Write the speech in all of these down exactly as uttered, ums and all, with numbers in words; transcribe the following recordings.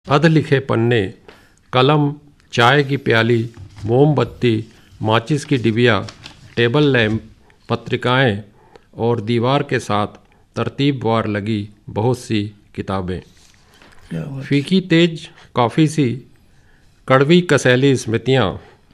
अध लिखे पन्ने, कलम, चाय की प्याली, मोमबत्ती, माचिस की डिबिया, टेबल लैंप, पत्रिकाएं और दीवार के साथ तरतीबवार लगी बहुत सी किताबें। फीकी तेज कॉफ़ी सी, कड़वी कसैली स्मृतियाँ,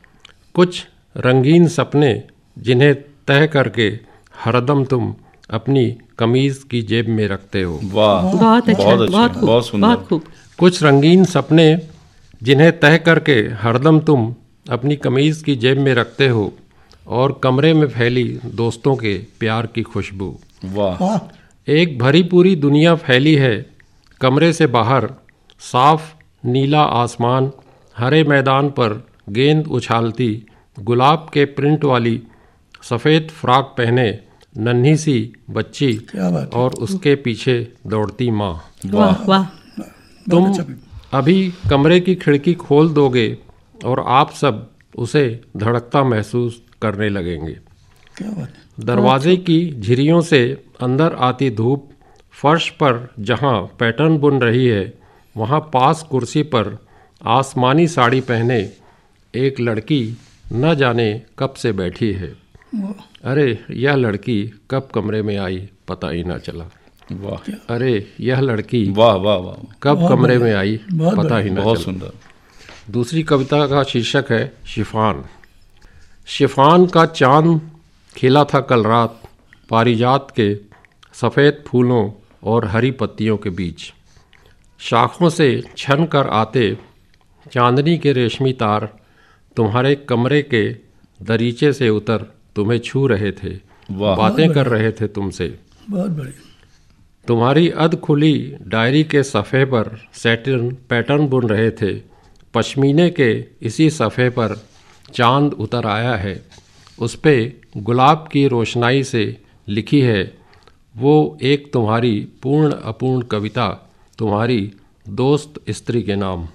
कुछ रंगीन सपने जिन्हें तह करके हरदम तुम अपनी कमीज़ की जेब में रखते हो। वाह, बहुत अच्छा, बहुत अच्छा, बहुत खूब, बहुत सुंदर। बहुत खूब। कुछ रंगीन सपने जिन्हें तह करके हरदम तुम अपनी कमीज़ की जेब में रखते हो, और कमरे में फैली दोस्तों के प्यार की खुशबू। वाह, एक भरी पूरी दुनिया फैली है कमरे से बाहर, साफ नीला आसमान, हरे मैदान पर गेंद उछालती, गुलाब के प्रिंट वाली सफ़ेद फ्रॉक पहने नन्ही सी बच्ची, और उसके पीछे दौड़ती माँ। वाह वाह। तुम अभी कमरे की खिड़की खोल दोगे और आप सब उसे धड़कता महसूस करने लगेंगे। क्या बात है। दरवाजे की झिरियों से अंदर आती धूप, फर्श पर जहाँ पैटर्न बुन रही है, वहाँ पास कुर्सी पर आसमानी साड़ी पहने एक लड़की न जाने कब से बैठी है। अरे यह लड़की कब कमरे में आई पता ही ना चला। वाह, अरे यह लड़की वाह, वाह, वाह, कब कमरे में आई पता ही ना बहुत चला। सुंदर। दूसरी कविता का शीर्षक है शिफान। शिफान का चांद खिला था कल रात, पारिजात के सफ़ेद फूलों और हरी पत्तियों के बीच। शाखों से छन कर आते चांदनी के रेशमी तार तुम्हारे कमरे के दरीचे से उतर तुम्हें छू रहे थे, वाह, बातें कर रहे थे तुमसे। बहुत बढ़िया। तुम्हारी अध खुली डायरी के सफ़े पर सैटिन पैटर्न बुन रहे थे। पश्मीने के इसी सफ़े पर चांद उतर आया है, उस पे गुलाब की रोशनाई से लिखी है वो एक तुम्हारी पूर्ण अपूर्ण कविता, तुम्हारी दोस्त स्त्री के नाम।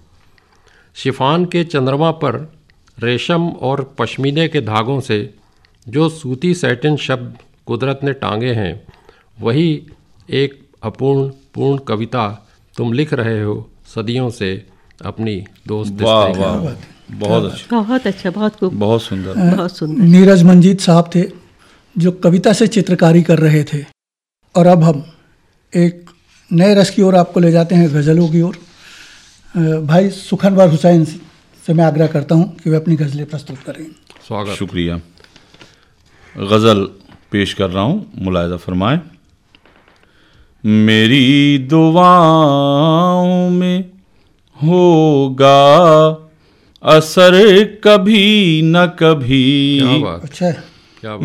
शिफान के चंद्रमा पर रेशम और पश्मीने के धागों से जो सूती सैटिन शब्द कुदरत ने टांगे हैं, वही एक अपूर्ण पूर्ण कविता तुम लिख रहे हो सदियों से अपनी दोस्त वाह, स्त्री के वाह, नाम। बहुत अच्छा, बहुत अच्छा, बहुत खूब, बहुत सुंदर। बहुत सुंदर। नीरज मंजीत साहब थे जो कविता से चित्रकारी कर रहे थे, और अब हम एक नए रस की ओर आपको ले जाते हैं, गज़लों की ओर। भाई सुखनवर हुसैन से मैं आग्रह करता हूं कि वे अपनी गज़लें प्रस्तुत करें। स्वागत। शुक्रिया। गज़ल पेश कर रहा हूँ, मुलाहिज़ा फरमाएं। मेरी दुआओं में होगा असर कभी न कभी, क्या बात। अच्छा है।